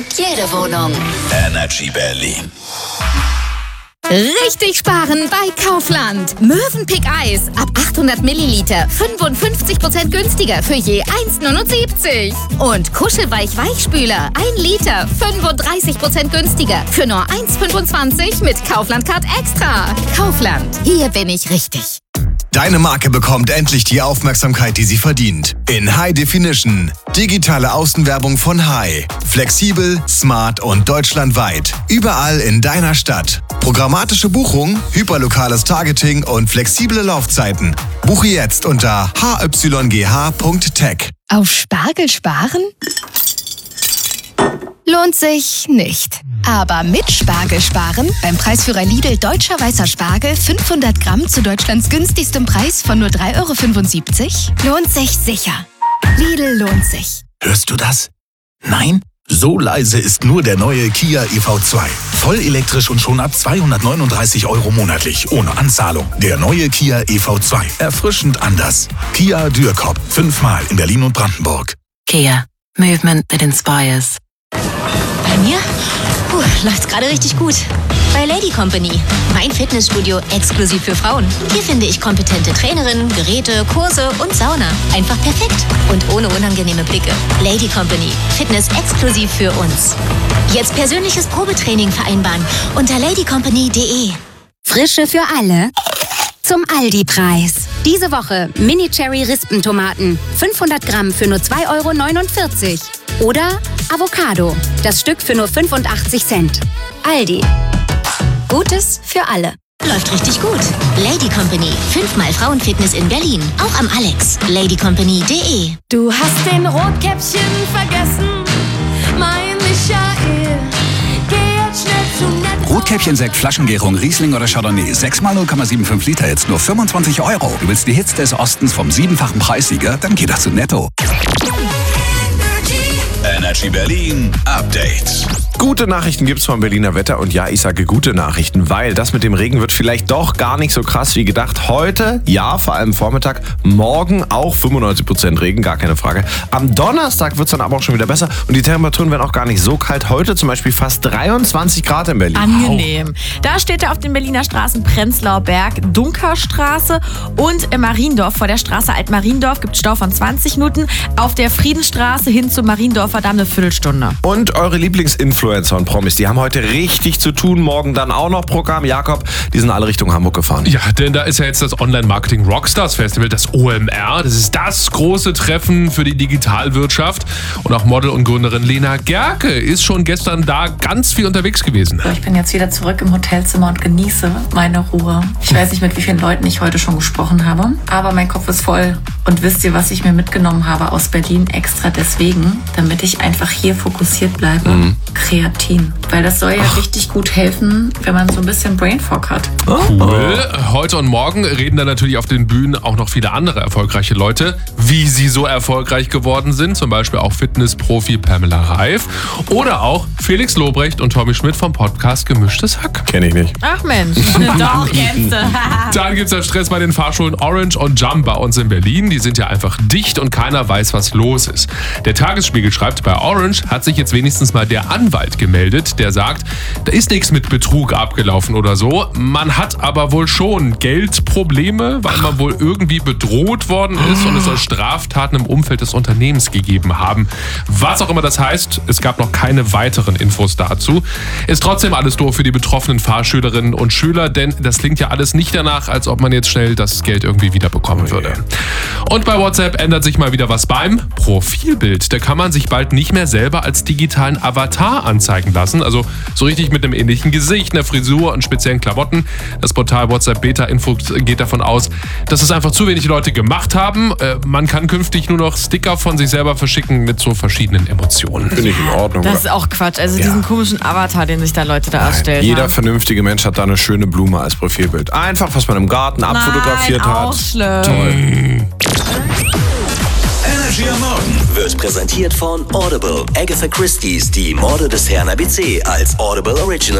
Jede Wohnung. Energy Berlin. Richtig sparen bei Kaufland. Mövenpick Eis ab 800 Milliliter 55% günstiger für je 1,79. Und Kuschelweich Weichspüler 1 Liter 35% günstiger für nur 1,25 mit Kaufland Card Extra. Kaufland, hier bin ich richtig. Deine Marke bekommt endlich die Aufmerksamkeit, die sie verdient. In High Definition. Digitale Außenwerbung von High. Flexibel, smart und deutschlandweit. Überall in deiner Stadt. Programmatische Buchung, hyperlokales Targeting und flexible Laufzeiten. Buche jetzt unter hyGH.tech. Auf Spargel sparen? Lohnt sich nicht. Aber mit Spargel sparen, beim Preisführer Lidl Deutscher Weißer Spargel 500 Gramm zu Deutschlands günstigstem Preis von nur 3,75 €, lohnt sich sicher. Lidl lohnt sich. Hörst du das? Nein? So leise ist nur der neue Kia EV2. Voll elektrisch und schon ab 239 € monatlich, ohne Anzahlung. Der neue Kia EV2. Erfrischend anders. Kia Dürkop. 5-mal in Berlin und Brandenburg. Kia. Movement that inspires. Bei mir? Läuft's gerade richtig gut. Bei Lady Company. Mein Fitnessstudio exklusiv für Frauen. Hier finde ich kompetente Trainerinnen, Geräte, Kurse und Sauna. Einfach perfekt und ohne unangenehme Blicke. Lady Company. Fitness exklusiv für uns. Jetzt persönliches Probetraining vereinbaren unter ladycompany.de. Frische für alle zum Aldi-Preis. Diese Woche Mini-Cherry-Rispentomaten. 500 Gramm für nur 2,49 €. Oder Avocado. Das Stück für nur 85 Cent. Aldi. Gutes für alle. Läuft richtig gut. Lady Company. 5-mal Frauenfitness in Berlin. Auch am Alex. ladycompany.de. Du hast den Rotkäppchen vergessen, mein Michael. Geh jetzt schnell zu Netto. Rotkäppchen-Sekt, Flaschengärung, Riesling oder Chardonnay. 6-mal 0,75 Liter, jetzt nur 25 €. Du willst die Hits des Ostens vom 7-fachen Preissieger? Dann geh doch zu Netto. Energy Berlin Update. Gute Nachrichten gibt's vom Berliner Wetter und ja, ich sage gute Nachrichten, weil das mit dem Regen wird vielleicht doch gar nicht so krass wie gedacht. Heute, ja, vor allem Vormittag, morgen auch 95% Regen, gar keine Frage. Am Donnerstag wird's dann aber auch schon wieder besser und die Temperaturen werden auch gar nicht so kalt. Heute zum Beispiel fast 23 Grad in Berlin. Angenehm. Da steht er auf den Berliner Straßen Prenzlauer Berg, Dunkerstraße und im Mariendorf. Vor der Straße Alt-Mariendorf gibt es Stau von 20 Minuten. Auf der Friedenstraße hin zum Mariendorfer Damm eine Viertelstunde. Und eure Lieblingsinfluencer und Promis, die haben heute richtig zu tun. Morgen dann auch noch Programm. Jakob, die sind alle Richtung Hamburg gefahren. Ja, denn da ist ja jetzt das Online-Marketing Rockstars Festival, das OMR. Das ist das große Treffen für die Digitalwirtschaft. Und auch Model und Gründerin Lena Gerke ist schon gestern da ganz viel unterwegs gewesen. Ich bin jetzt wieder zurück im Hotelzimmer und genieße meine Ruhe. Ich weiß nicht, mit wie vielen Leuten ich heute schon gesprochen habe, aber mein Kopf ist voll. Und wisst ihr, was ich mir mitgenommen habe aus Berlin extra deswegen, damit ich einfach hier fokussiert bleibe? Kreatin. Weil das soll ja richtig gut helfen, wenn man so ein bisschen Brainfog hat. Cool. Heute und morgen reden dann natürlich auf den Bühnen auch noch viele andere erfolgreiche Leute, wie sie so erfolgreich geworden sind. Zum Beispiel auch Fitnessprofi Pamela Reif oder auch Felix Lobrecht und Tommy Schmidt vom Podcast Gemischtes Hack. Kenn ich nicht. Ach Mensch, doch, kennst du. Dann gibt's ja Stress bei den Fahrschulen Orange und Jump bei uns in Berlin. Die sind ja einfach dicht und keiner weiß, was los ist. Der Tagesspiegel schreibt, bei Orange hat sich jetzt wenigstens mal der Anwalt gemeldet, der sagt, da ist nichts mit Betrug abgelaufen oder so. Man hat aber wohl schon Geldprobleme, weil man wohl irgendwie bedroht worden ist und es soll Straftaten im Umfeld des Unternehmens gegeben haben. Was auch immer das heißt, es gab noch keine weiteren Infos dazu. Ist trotzdem alles doof für die betroffenen Fahrschülerinnen und Schüler, denn das klingt ja alles nicht danach, als ob man jetzt schnell das Geld irgendwie wieder bekommen würde. Und bei WhatsApp ändert sich mal wieder was beim Profilbild. Da kann man sich bald nicht mehr selber als digitalen Avatar anzeigen lassen. Also so richtig mit einem ähnlichen Gesicht, einer Frisur und speziellen Klamotten. Das Portal WhatsApp Beta Info geht davon aus, dass es einfach zu wenig Leute gemacht haben. Man kann künftig nur noch Sticker von sich selber verschicken mit so verschiedenen Emotionen. Finde ich in Ordnung. Das ist auch Quatsch. Also diesen komischen Avatar, den sich da Leute da erstellen. Jeder vernünftige Mensch hat da eine schöne Blume als Profilbild. Einfach, was man im Garten abfotografiert hat. Auch schlimm. Toll. Energy am Morgen wird präsentiert von Audible. Agatha Christie's Die Morde des Herrn ABC als Audible Original